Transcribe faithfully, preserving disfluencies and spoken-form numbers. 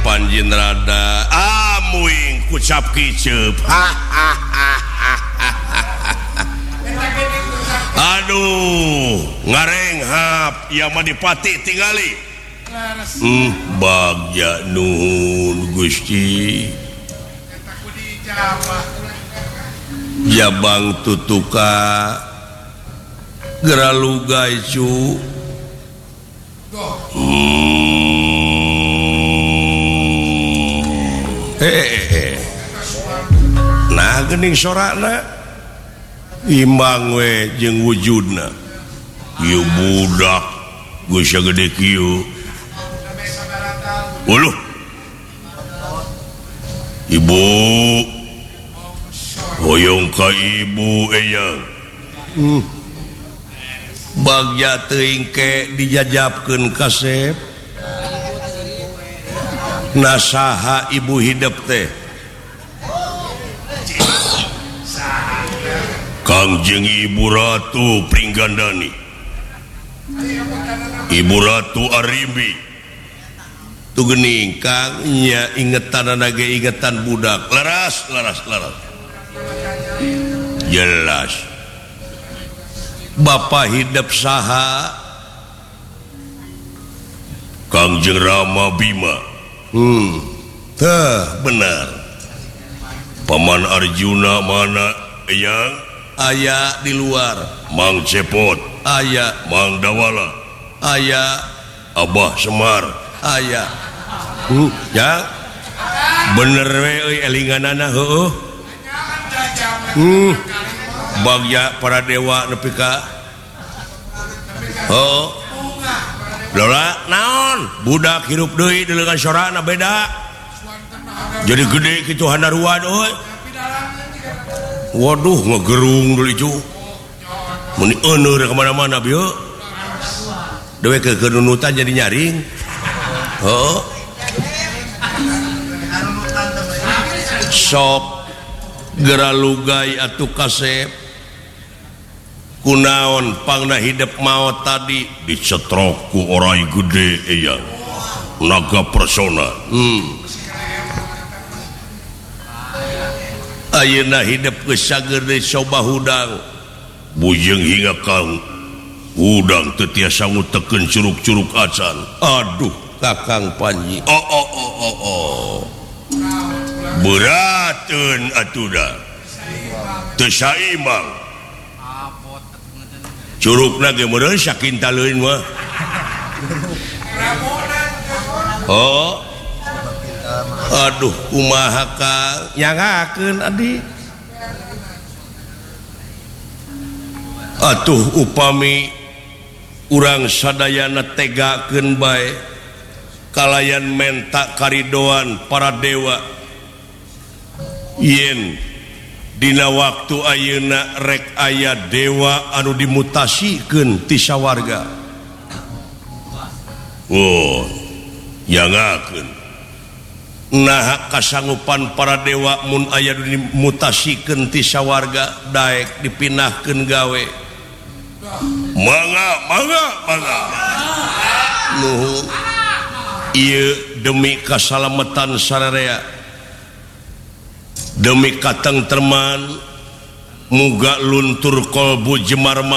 Panjin rada amuing kucap kicep. Aduh ngareng hap ya Madipati tingali. Hmm, bagja nuhun Gusti. Jabang tutuka geralu gaicu. Hmm. Eh, nah gening sorakna imbang we jeung wujudna. Ieu budak geus sagede kieu. Uluh. Ibu hoyong ka ibu eyang. Hmm. Bagja teuing ke dijajabkeun kasep. Nasaha ibu hidup teh? Kangjeng Ibu Ratu Pringgandani, Ibu Ratu Arimbi. Tu geuning Kang nya ingetanana ge ingetan budak. Laras, laras, laras. Jelas. Bapak hidup saha? Kangjeng Rama Bima. Hmm, teh benar. Paman Arjuna mana yang aya di luar? Mang Cepot aya, Mang Dawala aya, Abah Semar aya. Uh, ya bener we euy elinganana heueuh. Hmm. Bagja para dewa nepi ka oh lola naon budak hirup deui dengan sorakna beda jadi gede kitu handaruan euy. Waduh ngegerung deui cu mun euneur ka mana-mana bieu dewe ke kenunutan jadi nyaring. Oh sok geralugai atuh kasep kunaon pangna hidup maot tadi dicetrok ku orai gede eyang naga persona. Hmm. Ayeuna hidup geus sagede coba hudang bujeng hingga kang udang teu tiasa ngutekeun curug-curug acan. Aduh Kakang Panji. Oh oh oh oh oh. Berateun atuda. Teu saimbang. Curugna ge meureun sakinta leuwin mah. Oh. Aduh kumaha Kang nyangakeun adi. Atuh upami urang sadayana tegakeun bae kalayan menta karidoan para dewa yen dina waktu ayeuna rek aya dewa anu dimutasikeun ti sawarga. Oh, yangakeun. Nah kasanggupan para dewa mun aya dimutasikeun ti sawarga daek dipindahkeun gawe. Mangga, mangga, mangga. Nuhun. Ieu demi kasalamatan sararea. Demi katengtreman muga luntur kolbu Jemarma